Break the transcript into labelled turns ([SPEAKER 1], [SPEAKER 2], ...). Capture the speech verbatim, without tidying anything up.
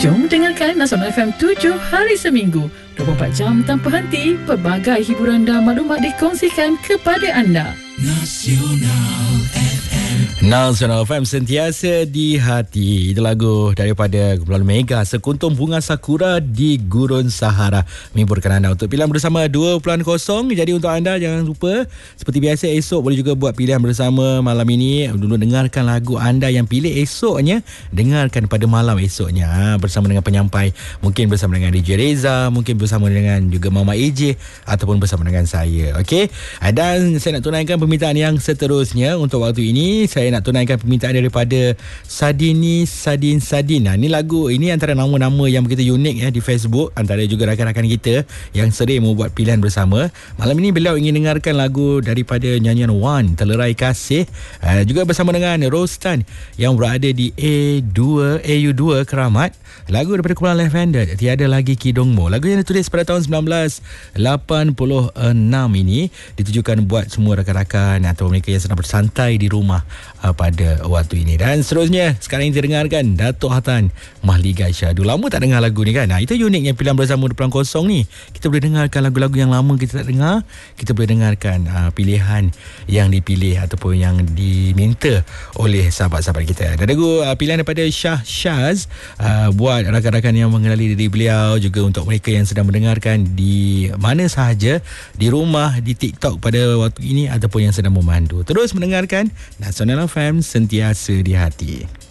[SPEAKER 1] Jom dengarkan Nasional F M tujuh hari seminggu, dua puluh empat jam tanpa henti. Pelbagai hiburan dan maklumat dikongsikan kepada anda. Nasional F M.
[SPEAKER 2] Nasional F M, sentiasa di hati. Itu lagu daripada kumpulan Mega, Sekuntum Bunga Sakura di Gurun Sahara, menghiburkan anda untuk pilihan bersama dua kosong. Jadi untuk anda jangan lupa, seperti biasa esok boleh juga buat pilihan bersama malam ini. Dulu dengarkan lagu anda yang pilih esoknya, dengarkan pada malam esoknya ha, bersama dengan penyampai, mungkin bersama dengan D J Reza, mungkin bersama dengan juga Mama A J, ataupun bersama dengan saya. Okey, dan saya nak tunaikan permintaan yang seterusnya. Untuk waktu ini saya nak tunaikan permintaan daripada Sadini Sadin Sadin. Nah, ini lagu ini antara nama-nama yang begitu unik ya di Facebook, antara juga rakan-rakan kita yang sering membuat pilihan bersama. Malam ini beliau ingin dengarkan lagu daripada nyanyian Wan, Telerai Kasih, uh, juga bersama dengan Rostan yang berada di A dua A U dua Keramat. Lagu daripada kumpulan Lavender, Tiada Lagi Kidongmu. Lagu yang ditulis pada tahun sembilan belas lapan puluh enam ini ditujukan buat semua rakan-rakan atau mereka yang sedang bersantai di rumah uh, pada waktu ini. Dan seterusnya sekarang ini dengarkan Datuk Hatan, Mahligai Syahdu. Lama tak dengar lagu ni kan. Nah, itu uniknya pilihan bersama dua kosong ni. Kita boleh dengarkan lagu-lagu yang lama kita tak dengar. Kita boleh dengarkan uh, pilihan yang dipilih ataupun yang diminta oleh sahabat-sahabat kita. Dan lagu uh, pilihan daripada Shah Shaz uh, buat rakan-rakan yang mengenali diri beliau, juga untuk mereka yang sedang mendengarkan di mana sahaja, di rumah, di TikTok pada waktu ini, ataupun yang sedang memandu. Terus mendengarkan Nasional F M, sentiasa di hati.